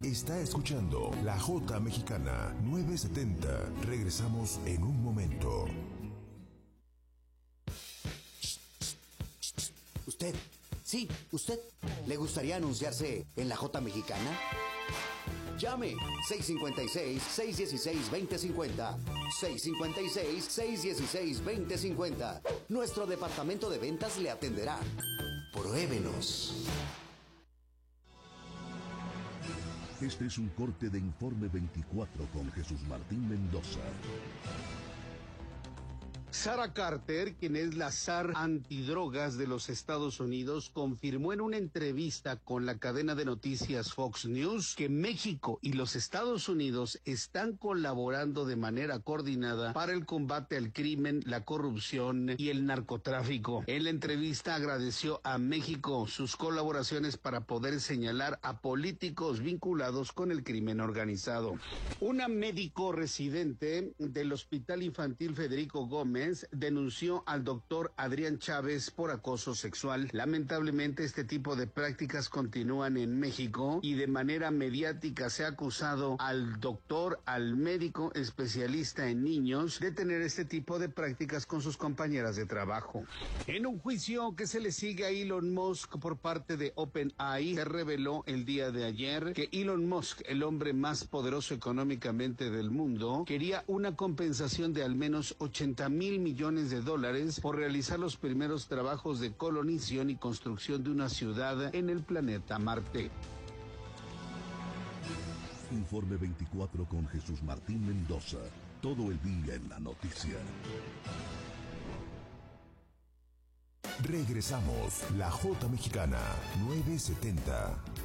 Está escuchando La Jota Mexicana 970. Regresamos en un momento. ¿Usted? Sí, ¿usted? ¿Le gustaría anunciarse en La Jota Mexicana? Llame 656-616-2050. 656-616-2050. Nuestro departamento de ventas le atenderá. Pruébenos. Este es un corte de Informe 24 con Jesús Martín Mendoza. Sarah Carter, quien es la zar antidrogas de los Estados Unidos, confirmó en una entrevista con la cadena de noticias Fox News que México y los Estados Unidos están colaborando de manera coordinada para el combate al crimen, la corrupción y el narcotráfico. En la entrevista agradeció a México sus colaboraciones para poder señalar a políticos vinculados con el crimen organizado. Una médico residente del Hospital Infantil Federico Gómez denunció al doctor Adrián Chávez por acoso sexual. Lamentablemente, este tipo de prácticas continúan en México y de manera mediática se ha acusado al médico especialista en niños de tener este tipo de prácticas con sus compañeras de trabajo. En un juicio que se le sigue a Elon Musk por parte de OpenAI, se reveló el día de ayer que Elon Musk, el hombre más poderoso económicamente del mundo, quería una compensación de al menos $80,000 millones por realizar los primeros trabajos de colonización y construcción de una ciudad en el planeta Marte. Informe 24 con Jesús Martín Mendoza. Todo el día en la noticia. Regresamos. La Jota Mexicana 970.